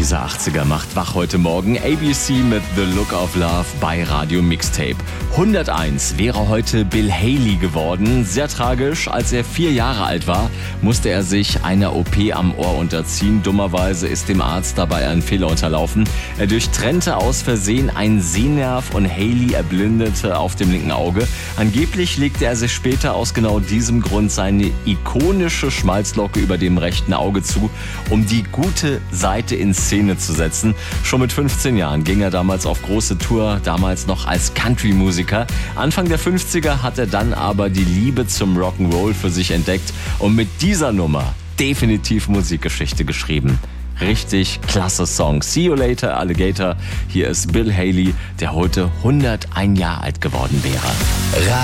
Diese 80er macht wach heute Morgen. ABC mit The Look of Love bei Radio Mixtape. 101 wäre heute Bill Haley geworden. Sehr tragisch. Als er 4 Jahre alt war, musste er sich einer OP am Ohr unterziehen. Dummerweise ist dem Arzt dabei ein Fehler unterlaufen. Er durchtrennte aus Versehen einen Sehnerv und Haley erblindete auf dem linken Auge. Angeblich legte er sich später aus genau diesem Grund seine ikonische Schmalzlocke über dem rechten Auge zu, um die gute Seite in Szene zu setzen. Schon mit 15 Jahren ging er damals auf große Tour, damals noch als Country-Musiker. Anfang der 50er hat er dann aber die Liebe zum Rock'n'Roll für sich entdeckt und mit dieser Nummer definitiv Musikgeschichte geschrieben. Richtig klasse Song. See You Later, Alligator. Hier ist Bill Haley, der heute 101 Jahre alt geworden wäre.